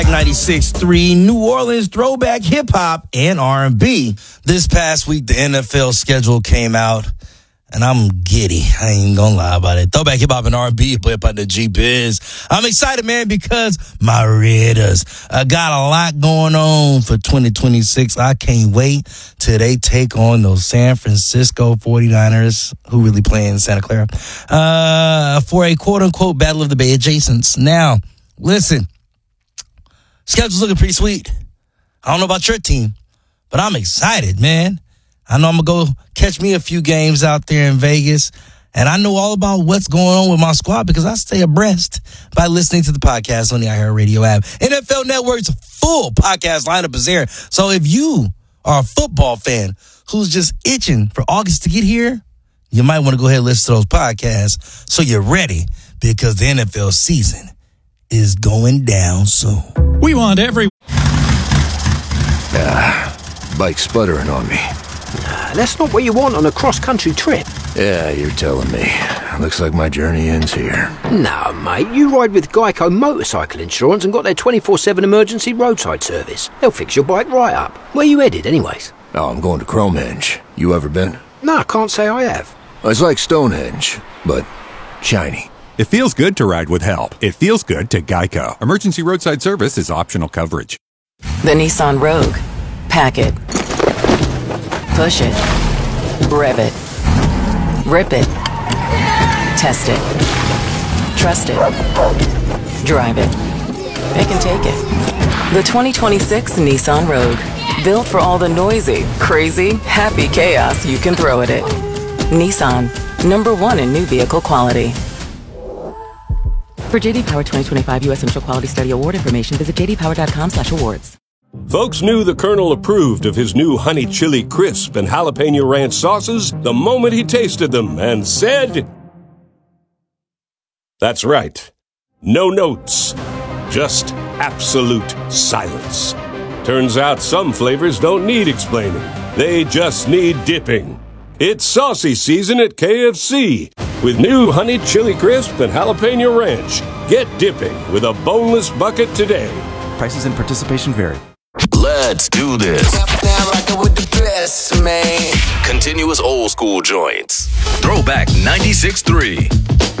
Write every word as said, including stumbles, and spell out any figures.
ninety-six point three New Orleans throwback hip-hop and R and B. This past week, the N F L schedule came out, and I'm giddy. I ain't gonna lie about it. Throwback hip-hop and R and B, played by the G-Biz. I'm excited, man, because my Raiders uh, got a lot going on for twenty twenty-six. I can't wait till they take on those San Francisco forty-niners, who really play in Santa Clara, uh, for a quote-unquote Battle of the Bay Adjacents. Now, listen. Schedule's looking pretty sweet. I don't know about your team, but I'm excited, man. I know I'm going to go catch me a few games out there in Vegas, and I know all about what's going on with my squad because I stay abreast by listening to the podcast on the iHeartRadio app. N F L Network's full podcast lineup is there. So if you are a football fan who's just itching for August to get here, you might want to go ahead and listen to those podcasts so you're ready because the N F L season is going down soon. We want every... Ah, bike's sputtering on me. Nah, that's not what you want on a cross-country trip. Yeah, you're telling me. Looks like my journey ends here. No, mate, you ride with Geico Motorcycle Insurance and got their twenty-four seven emergency roadside service. They'll fix your bike right up. Where you headed, anyways? Oh, I'm going to Cromenge. You ever been? No, I can't say I have. It's like Stonehenge, but shiny. It feels good to ride with help. It feels good to Geico. Emergency roadside service is optional coverage. The Nissan Rogue. Pack it. Push it. Rev it. Rip it. Test it. Trust it. Drive it. It can take it. The twenty twenty-six Nissan Rogue. Built for all the noisy, crazy, happy chaos you can throw at it. Nissan. Number one in new vehicle quality. For J D Power twenty twenty-five U S Initial Quality Study Award information, visit j d power dot com slash awards. Folks knew the Colonel approved of his new Honey Chili Crisp and Jalapeno Ranch sauces the moment he tasted them and said... That's right. No notes. Just absolute silence. Turns out some flavors don't need explaining. They just need dipping. It's saucy season at K F C. With new Honey Chili Crisp and Jalapeno Ranch. Get dipping with a boneless bucket today. Prices and participation vary. Let's do this. Now rockin' with the best, man. Continuous old school joints. Throwback ninety-six point three.